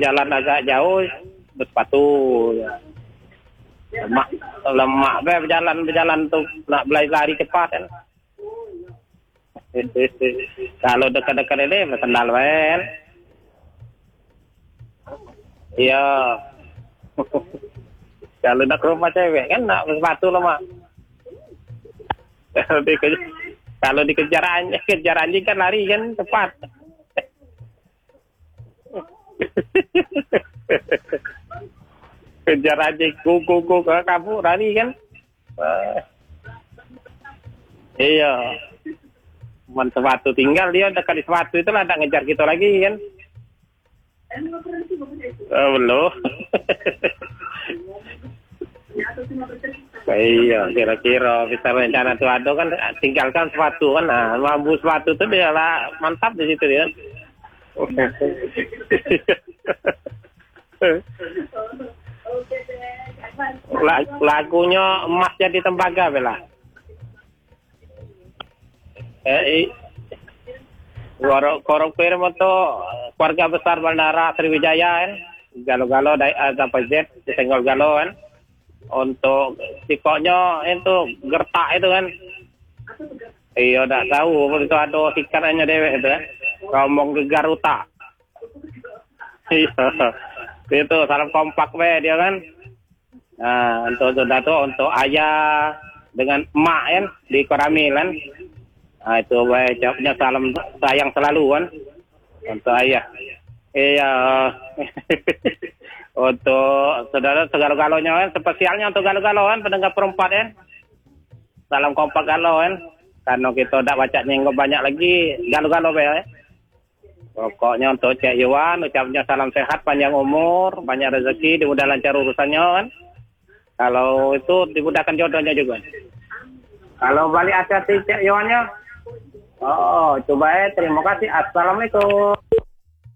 jalan agak jauh bersepatu. Lemak berjalan tuh nak lari cepat kan. Kalau dekat-dekat ini sandal kan. Iya. Kalau nak ke rumah cewek kan nak sepatu lemak. Kalau kejar anjing kan lari kan cepat. Kejar anjing kuku ke kamu lari kan. Iya. Sepatu tinggal dia dekat di sepatu itu lah, tak ngejar kita lagi kan. Belum. Iya, kira-kira bisa rencana tuh ada kan, tinggalkan sepatu kan. Nah, mampu sepatu tuh dia lah mantap di situ dia. Lagunya emas jadi tembaga bela. Korok firm untuk keluarga besar Bandara Sriwijaya kan. Galo-galo sampai Z disenggol galo kan. Untuk sikoknya itu gertak itu kan. Iya, tak tahu itu ada sikanannya dewek itu kan. Ngomong gegar utak. Iya. Itu salam kompak be dia kan. Nah, untuk saudara tuh untuk ayah dengan emak kan di Koramil kan. Nah, itu baik jawabnya salam sayang selalu kan untuk ayah. Iya. Untuk saudara segala-galanya kan, spesialnya untuk galau-galau kan, pendengar perempat kan. Salam kompak galau kan. Karena kita tak baca nyenggo banyak lagi galau-galau ya. Pokoknya untuk Cik Yuan ucapnya salam sehat, panjang umur, banyak rezeki, dimudah lancar urusannya kan. Kalau itu dimudahkan jodohnya juga. Kalau balik hati Cik Yuannya, oh, coba terima kasih. Assalamualaikum.